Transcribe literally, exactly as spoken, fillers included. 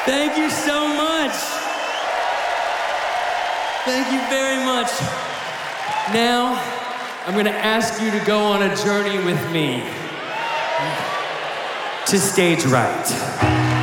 Thank you so much. Thank you very much. Now, I'm gonna ask you to go on a journey with me to Stage Right.